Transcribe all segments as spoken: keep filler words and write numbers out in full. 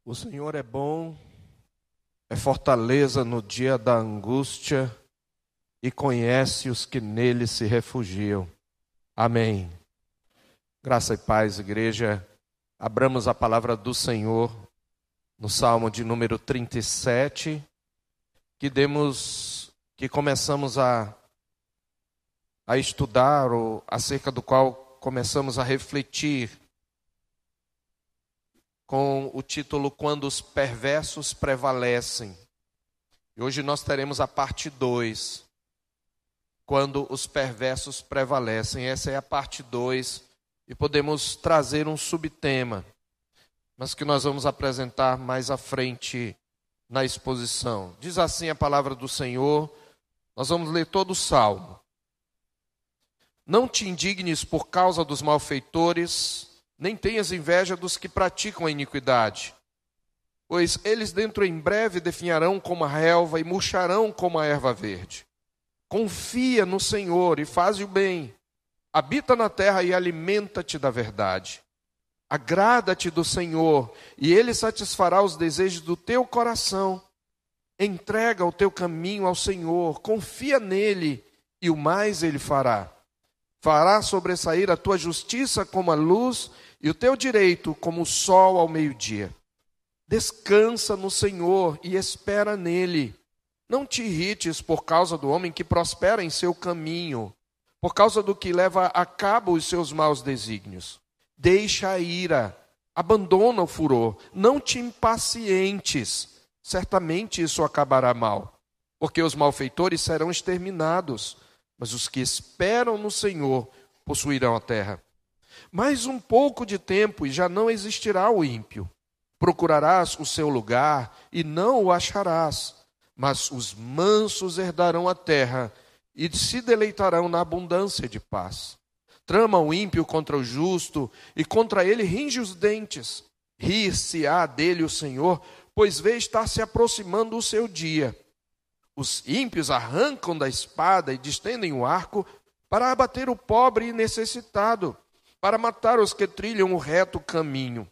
O Senhor é bom, é fortaleza no dia da angústia e conhece os que nele se refugiam. Amém. Graça e paz, igreja. Abramos a palavra do Senhor no Salmo de número trinta e sete, que demos, que começamos a, a estudar, ou acerca do qual começamos a refletir, com o título Quando os Perversos Prevalecem. E hoje nós teremos a parte dois, Quando os Perversos Prevalecem. Essa é a parte dois, e podemos trazer um subtema, mas que nós vamos apresentar mais à frente na exposição. Diz assim a palavra do Senhor, nós vamos ler todo o Salmo. Não te indignes por causa dos malfeitores, nem tenhas inveja dos que praticam a iniquidade, pois eles dentro em breve definharão como a relva e murcharão como a erva verde. Confia no Senhor e faz o bem, habita na terra e alimenta-te da verdade. Agrada-te do Senhor e Ele satisfará os desejos do teu coração. Entrega o teu caminho ao Senhor, confia nele e o mais Ele fará. Fará sobressair a tua justiça como a luz e o teu direito como o sol ao meio-dia. Descansa no Senhor e espera nele. Não te irrites por causa do homem que prospera em seu caminho, por causa do que leva a cabo os seus maus desígnios. Deixa a ira, abandona o furor, não te impacientes, certamente isso acabará mal, porque os malfeitores serão exterminados, mas os que esperam no Senhor possuirão a terra. Mais um pouco de tempo e já não existirá o ímpio. Procurarás o seu lugar e não o acharás, mas os mansos herdarão a terra e se deleitarão na abundância de paz. Trama o ímpio contra o justo e contra ele ringe os dentes. Rir-se-á dele o Senhor, pois vê estar se aproximando o seu dia. Os ímpios arrancam da espada e distendem o arco para abater o pobre e necessitado, para matar os que trilham o reto caminho.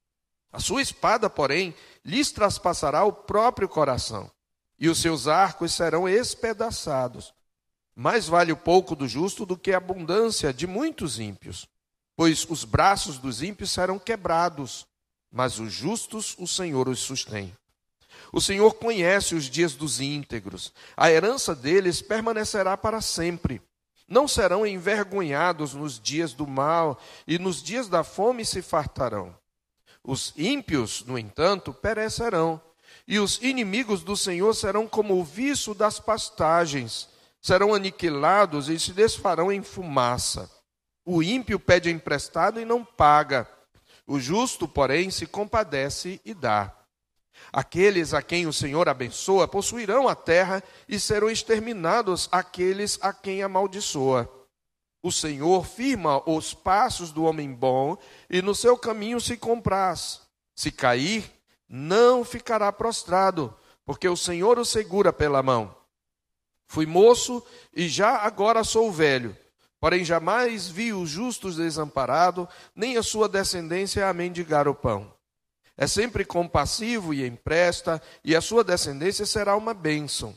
A sua espada, porém, lhes traspassará o próprio coração, e os seus arcos serão espedaçados. Mais vale o pouco do justo do que a abundância de muitos ímpios, pois os braços dos ímpios serão quebrados, mas os justos o Senhor os sustém. O Senhor conhece os dias dos íntegros, a herança deles permanecerá para sempre. Não serão envergonhados nos dias do mal, e nos dias da fome se fartarão. Os ímpios, no entanto, perecerão, e os inimigos do Senhor serão como o viço das pastagens, serão aniquilados e se desfarão em fumaça. O ímpio pede emprestado e não paga, o justo, porém, se compadece e dá. Aqueles a quem o Senhor abençoa possuirão a terra e serão exterminados aqueles a quem amaldiçoa. O Senhor firma os passos do homem bom e no seu caminho se compraz. Se cair, não ficará prostrado, porque o Senhor o segura pela mão. Fui moço e já agora sou velho, porém jamais vi os justos desamparados, nem a sua descendência a mendigar o pão. É sempre compassivo e empresta, e a sua descendência será uma bênção.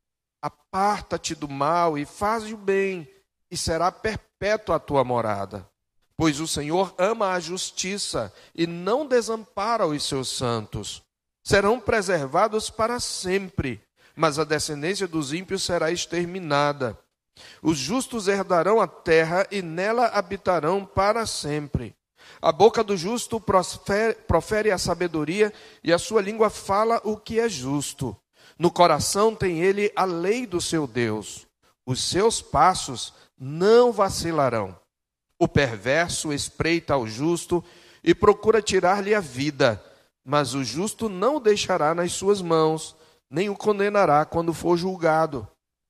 Aparta-te do mal e faz o bem, e será perpétua a tua morada. Pois o Senhor ama a justiça e não desampara os seus santos. Serão preservados para sempre, mas a descendência dos ímpios será exterminada. Os justos herdarão a terra e nela habitarão para sempre. A boca do justo profere, profere a sabedoria e a sua língua fala o que é justo. No coração tem ele a lei do seu Deus. Os seus passos não vacilarão. O perverso espreita ao justo e procura tirar-lhe a vida, mas o justo não o deixará nas suas mãos, nem o condenará quando for julgado.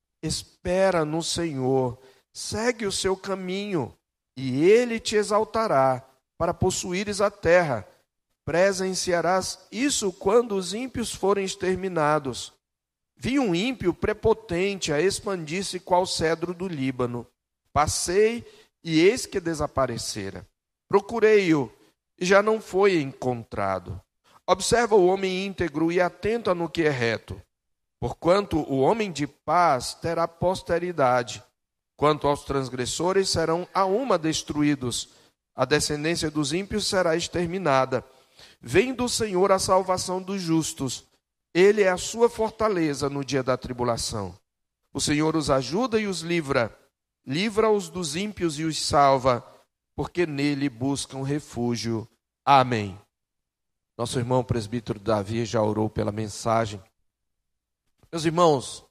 Espera no Senhor, segue o seu caminho, e ele te exaltará para possuíres a terra. Presenciarás isso quando os ímpios forem exterminados. Vi um ímpio prepotente a expandir-se qual cedro do Líbano. Passei e eis que desaparecera. Procurei-o e já não foi encontrado. Observa o homem íntegro e atenta no que é reto, porquanto o homem de paz terá posteridade. Quanto aos transgressores, serão a uma destruídos, a descendência dos ímpios será exterminada. Vem do Senhor a salvação dos justos, ele é a sua fortaleza no dia da tribulação. O Senhor os ajuda e os livra, livra-os dos ímpios e os salva, porque nele buscam refúgio. Amém. Nosso irmão presbítero Davi já orou pela mensagem. Meus irmãos,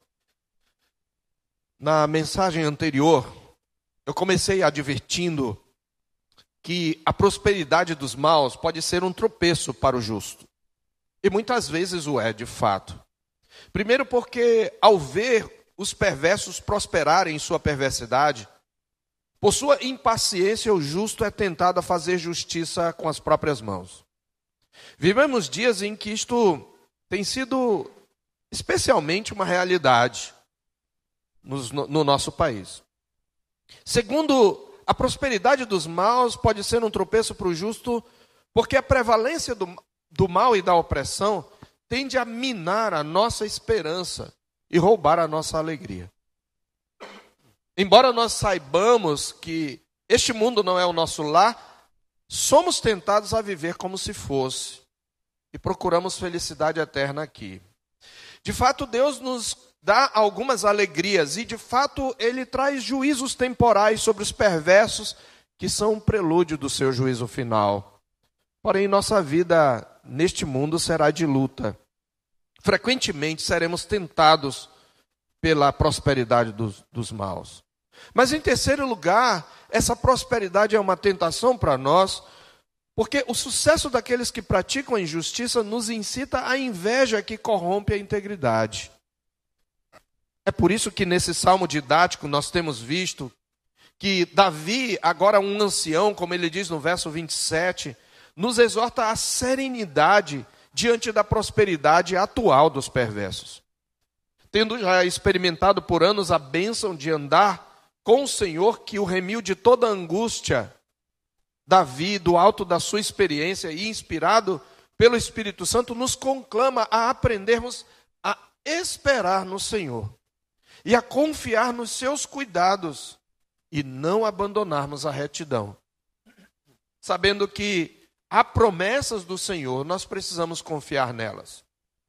na mensagem anterior, eu comecei advertindo que a prosperidade dos maus pode ser um tropeço para o justo. E muitas vezes o é, de fato. Primeiro porque, ao ver os perversos prosperarem em sua perversidade, por sua impaciência, o justo é tentado a fazer justiça com as próprias mãos. Vivemos dias em que isto tem sido especialmente uma realidade no, no nosso país. Segundo, a prosperidade dos maus pode ser um tropeço para o justo, porque a prevalência do, do mal e da opressão tende a minar a nossa esperança e roubar a nossa alegria. Embora nós saibamos que este mundo não é o nosso lar, somos tentados a viver como se fosse e procuramos felicidade eterna aqui. De fato, Deus nos dá algumas alegrias e, de fato, Ele traz juízos temporais sobre os perversos que são um prelúdio do seu juízo final. Porém, nossa vida neste mundo será de luta. Frequentemente seremos tentados pela prosperidade dos, dos maus. Mas, em terceiro lugar, essa prosperidade é uma tentação para nós, porque o sucesso daqueles que praticam a injustiça nos incita à inveja que corrompe a integridade. É por isso que nesse salmo didático nós temos visto que Davi, agora um ancião, como ele diz no verso vinte e sete, nos exorta à serenidade diante da prosperidade atual dos perversos. Tendo já experimentado por anos a bênção de andar com o Senhor que o remiu de toda a angústia, Davi, do alto da sua experiência e inspirado pelo Espírito Santo, nos conclama a aprendermos a esperar no Senhor e a confiar nos seus cuidados e não abandonarmos a retidão. Sabendo que há promessas do Senhor, nós precisamos confiar nelas.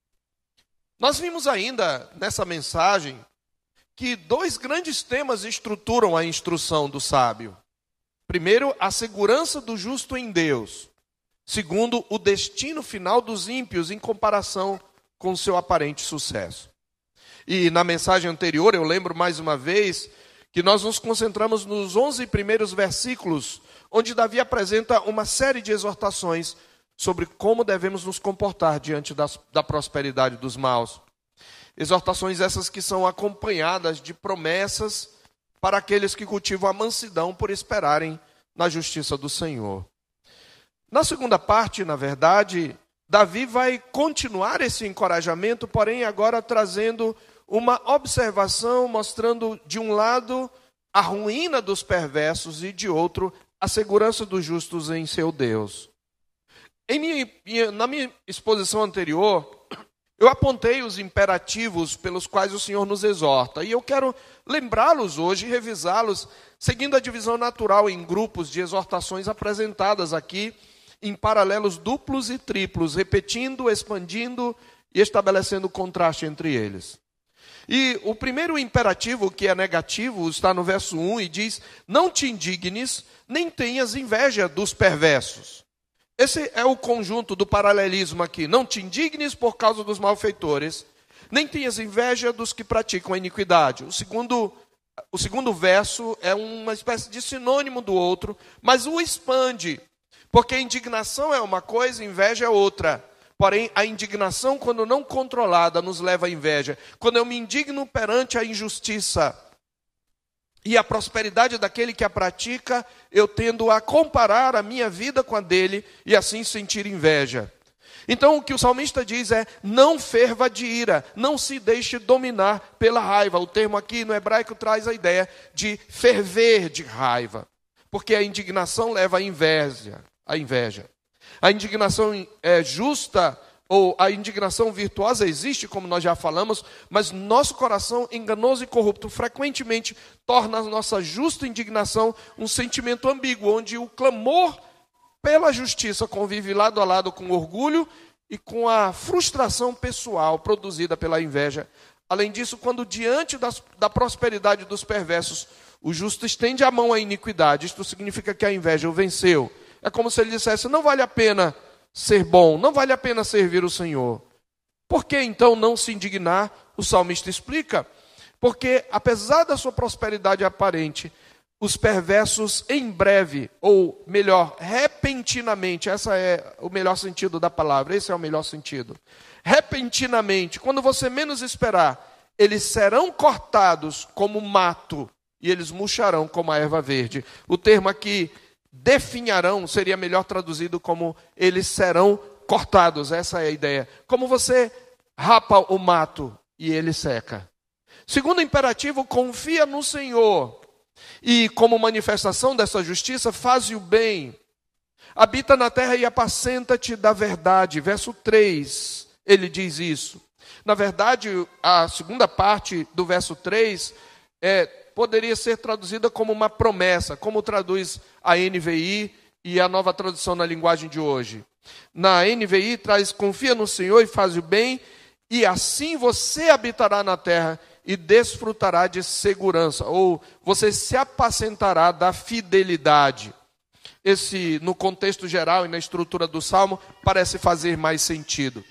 Nós vimos ainda nessa mensagem que dois grandes temas estruturam a instrução do sábio. Primeiro, a segurança do justo em Deus. Segundo, o destino final dos ímpios em comparação com o seu aparente sucesso. E na mensagem anterior, eu lembro mais uma vez que nós nos concentramos nos onze primeiros versículos, onde Davi apresenta uma série de exortações sobre como devemos nos comportar diante das, da prosperidade dos maus. Exortações essas que são acompanhadas de promessas para aqueles que cultivam a mansidão por esperarem na justiça do Senhor. Na segunda parte, na verdade, Davi vai continuar esse encorajamento, porém agora trazendo uma observação, mostrando de um lado a ruína dos perversos e de outro a segurança dos justos em seu Deus. Em minha, na minha exposição anterior, eu apontei os imperativos pelos quais o Senhor nos exorta. E eu quero lembrá-los hoje e revisá-los, seguindo a divisão natural em grupos de exortações apresentadas aqui, em paralelos duplos e triplos, repetindo, expandindo e estabelecendo contraste entre eles. E o primeiro imperativo, que é negativo, está no verso um e diz: não te indignes, nem tenhas inveja dos perversos. Esse é o conjunto do paralelismo aqui. Não te indignes por causa dos malfeitores, nem tenhas inveja dos que praticam a iniquidade. O segundo, o segundo verso é uma espécie de sinônimo do outro, mas o expande, porque indignação é uma coisa, inveja é outra. Porém, a indignação, quando não controlada, nos leva à inveja. Quando eu me indigno perante a injustiça e a prosperidade daquele que a pratica, eu tendo a comparar a minha vida com a dele e assim sentir inveja. Então o que o salmista diz é: não ferva de ira, não se deixe dominar pela raiva. O termo aqui no hebraico traz a ideia de ferver de raiva, porque a indignação leva à inveja. À inveja. A indignação é justa, ou a indignação virtuosa existe, como nós já falamos, mas nosso coração enganoso e corrupto frequentemente torna a nossa justa indignação um sentimento ambíguo, onde o clamor pela justiça convive lado a lado com o orgulho e com a frustração pessoal produzida pela inveja. Além disso, quando diante das, da prosperidade dos perversos, o justo estende a mão à iniquidade, isto significa que a inveja o venceu. É como se ele dissesse, não vale a pena ser bom, não vale a pena servir o Senhor. Por que então não se indignar? O salmista explica, porque apesar da sua prosperidade aparente, os perversos em breve, ou melhor, repentinamente, esse é o melhor sentido da palavra, esse é o melhor sentido. Repentinamente, quando você menos esperar, eles serão cortados como mato, e eles murcharão como a erva verde. O termo aqui, definharão, seria melhor traduzido como eles serão cortados, essa é a ideia. Como você rapa o mato e ele seca. Segundo imperativo, confia no Senhor. E como manifestação dessa justiça, faze o bem. Habita na terra e apacenta-te da verdade. Verso três, ele diz isso. Na verdade, a segunda parte do verso três é, poderia ser traduzida como uma promessa, como traduz a N V I e a nova tradução na linguagem de hoje. Na N V I traz, confia no Senhor e faz o bem, e assim você habitará na terra e desfrutará de segurança, ou você se apacentará da fidelidade. Esse, no contexto geral e na estrutura do Salmo, parece fazer mais sentido.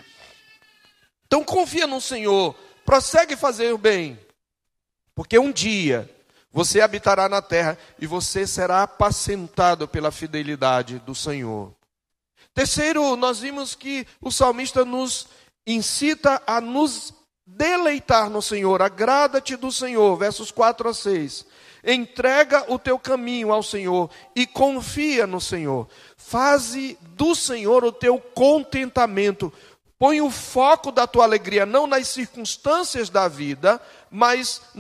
Então confia no Senhor, prossegue fazer o bem, porque um dia você habitará na terra e você será apacentado pela fidelidade do Senhor. Terceiro, nós vimos que o salmista nos incita a nos deleitar no Senhor, agrada-te do Senhor, versos quatro a seis. Entrega o teu caminho ao Senhor e confia no Senhor. Faze do Senhor o teu contentamento. Põe o foco da tua alegria não nas circunstâncias da vida, mas